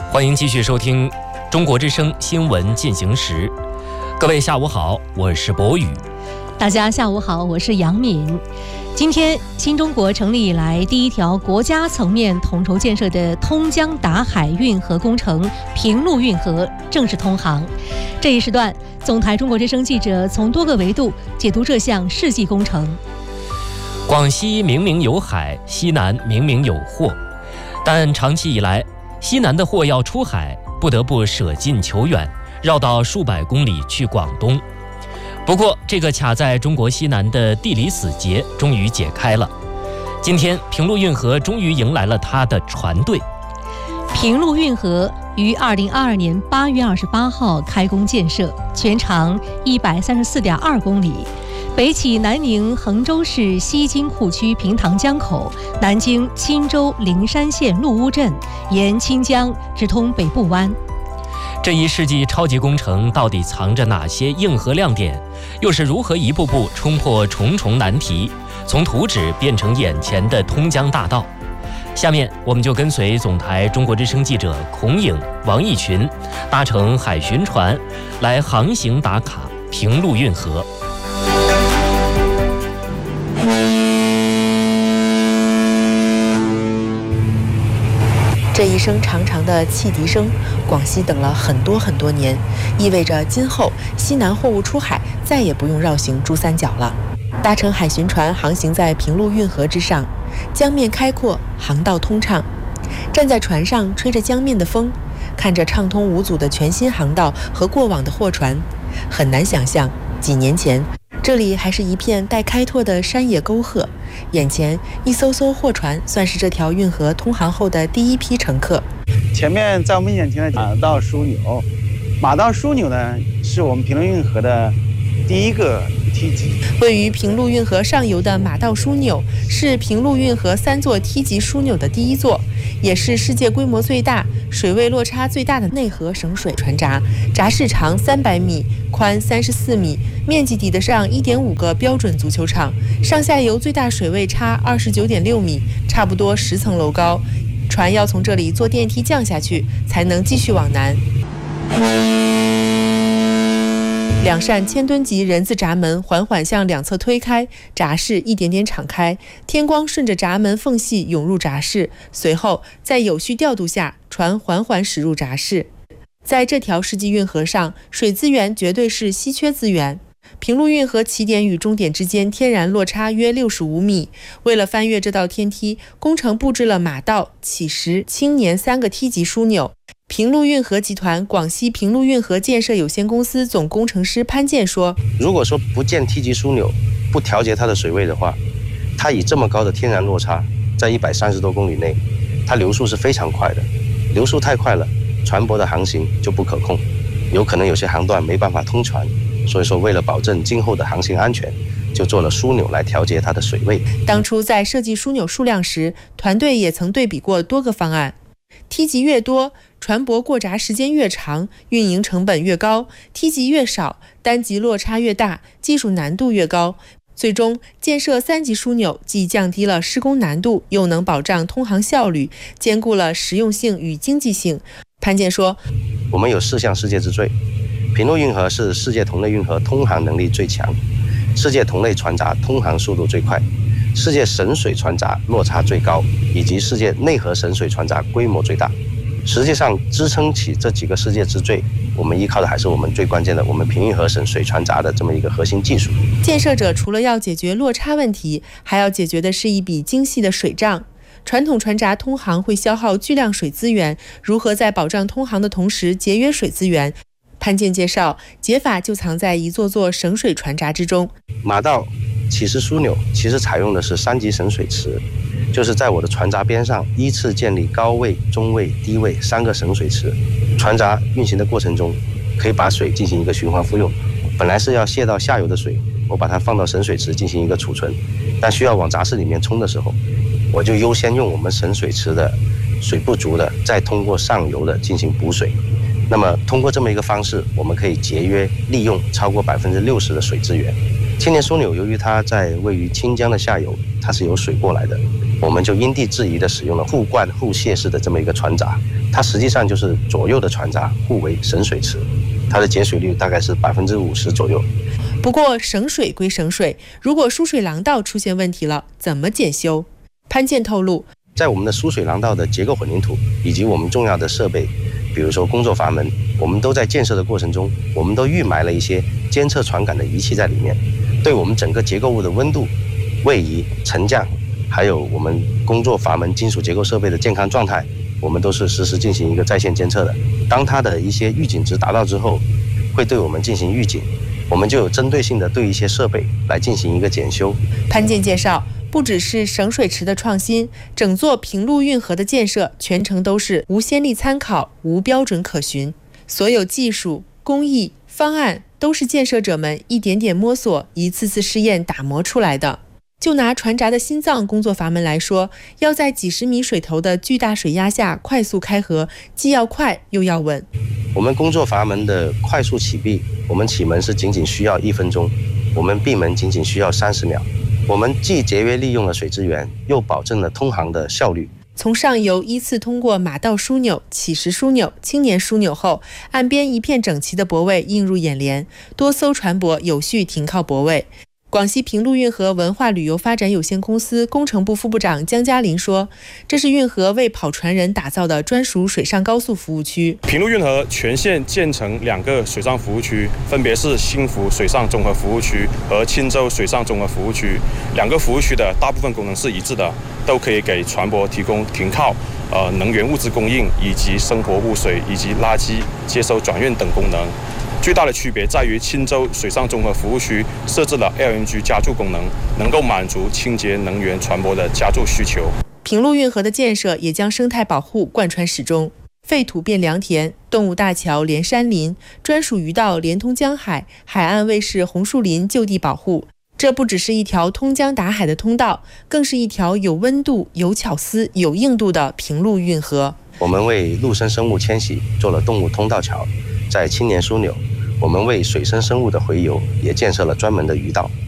欢迎继续收听中国之声新闻进行时。各位下午好，我是博宇。 大家下午好，我是杨敏。今天新中国成立以来第一条国家层面统筹建设的通江达海运河工程平陆运河正式通航。这一时段，总台中国之声记者从多个维度解读这项世纪工程。 广西明明有海，西南明明有货，但长期以来，西南的货要出海，不得不舍近求远，绕到数百公里去广东。不过，这个卡在中国西南的地理死结终于解开了。今天，平陆运河终于迎来了它的船队。 平陆运河于2022年8月28号开工建设，全长134.2公里。北起南宁衡州市西津库区平塘江口，南经钦州灵山县陆乌镇，沿清江直通北部湾。 这一世纪超级工程到底藏着哪些硬核亮点？又是如何一步步冲破重重难题，从图纸变成眼前的通江大道？下面我们就跟随总台中国之声记者孔颖、王义群，搭乘海巡船来航行打卡平陆运河。 这一声长长的汽笛声，广西等了很多年，意味着今后西南货物出海再也不用绕行珠三角了。搭乘海巡船航行在平陆运河之上，江面开阔，航道通畅。站在船上吹着江面的风，看着畅通无阻的全新航道和过往的货船，很难想象几年前这里还是一片待开拓的山野沟壑，眼前一艘艘货船算是这条运河通航后的第一批乘客。 前面在我们眼前的马道枢纽，马道枢纽呢是我们平陆运河的第一个梯级。 位于平陆运河上游的马道枢纽是平陆运河3座梯级枢纽的第一座，也是世界规模最大、水位落差最大的内河省水船闸。闸室长300米，宽34米，面积抵得上1.5个标准足球场。上下游最大水位差29.6米，差不多10层楼高。船要从这里坐电梯降下去，才能继续往南。2扇1000吨级人字闸门缓缓向两侧推开，闸室一点点敞开，天光顺着闸门缝隙涌入闸室，随后在有序调度下，船缓缓驶入闸室。在这条世纪运河上，水资源绝对是稀缺资源。平陆运河起点与终点之间天然落差约65米，为了翻越这道天梯，工程布置了马道、起石、青年3个梯级枢纽。平陆运河集团广西平陆运河建设有限公司总工程师潘建说， 如果说不建梯级枢纽，不调节它的水位的话，它以这么高的天然落差，在130多公里内，它流速是非常快的，流速太快了，船舶的航行就不可控，有可能有些航段没办法通船，所以说为了保证今后的航行安全，就做了枢纽来调节它的水位。 当初在设计枢纽数量时，团队也曾对比过多个方案，梯级越多，船舶过闸时间越长，运营成本越高；梯级越少，单级落差越大，技术难度越高。最终建设3级枢纽，既降低了施工难度，又能保障通航效率，兼顾了实用性与经济性。潘建说， 我们有4项世界之最，平陆运河是世界同类运河通航能力最强，世界同类船闸通航速度最快，世界省水船闸落差最高，以及世界内河省水船闸规模最大。实际上支撑起这几个世界之最，我们依靠的还是我们最关键的我们平运河省水船闸的这么一个核心技术。 建设者除了要解决落差问题，还要解决的是一笔精细的水账。传统船闸通航会消耗巨量水资源，如何在保障通航的同时节约水资源？潘建介绍，解法就藏在一座座省水船闸之中。 马道起石枢纽其实采用的是3级省水池，就是在我的船闸边上依次建立高位、中位、低位3个省水池。船闸运行的过程中，可以把水进行一个循环复用。本来是要泄到下游的水，我把它放到省水池进行一个储存，但需要往闸室里面冲的时候，我就优先用我们省水池的水不足的，再通过上游的进行补水。那么通过这么一个方式，我们可以节约利用超过60%的水资源。青年枢纽由于它在位于清江的下游，它是有水过来的， 我们就因地制宜地使用了互灌互泄式的这么一个船闸，它实际上就是左右的船闸互为省水池，它的节水率大概是50%左右。 不过省水归省水，如果输水廊道出现问题了，怎么检修？潘健透露， 在我们的输水廊道的结构混凝土以及我们重要的设备，比如说工作阀门，我们都在建设的过程中，我们都预埋了一些监测传感的仪器在里面，对我们整个结构物的温度、位移、沉降，还有我们工作阀门金属结构设备的健康状态，我们都是实时进行一个在线监测的。当它的一些预警值达到之后，会对我们进行预警，我们就有针对性的对一些设备来进行一个检修。 潘健介绍，不只是省水池的创新，整座平陆运河的建设全程都是无先例参考、无标准可循，所有技术、工艺、方案都是建设者们一点点摸索、一次次试验打磨出来的。就拿船闸的心脏工作阀门来说，要在几十米水头的巨大水压下快速开合，既要快又要稳。 我们工作阀门的快速启闭，我们启门是仅仅需要1分钟，我们闭门仅仅需要30秒。我们既节约利用了水资源，又保证了通航的效率。 从上游依次通过马道枢纽、起石枢纽、青年枢纽后，岸边一片整齐的泊位映入眼帘，多艘船舶有序停靠泊位。广西平陆运河文化旅游发展有限公司工程部副部长江嘉林说，这是运河为跑船人打造的专属水上高速服务区。 平陆运河全线建成2个水上服务区，分别是新福水上综合服务区和钦州水上综合服务区。2个服务区的大部分功能是一致的，都可以给船舶提供停靠、能源物资供应以及生活污水以及垃圾接收转运等功能。最大的区别在于钦州水上综合服务区设置了 LNG 加注功能，能够满足清洁能源船舶的加注需求。 平陆运河的建设也将生态保护贯穿始终，废土变良田，动物大桥连山林，专属鱼道连通江海，海岸卫士红树林就地保护。这不只是一条通江达海的通道，更是一条有温度、有巧思、有硬度的平陆运河。 我们为陆生生物迁徙做了动物通道桥，在青年枢纽，我们为水生生物的洄游也建设了专门的鱼道。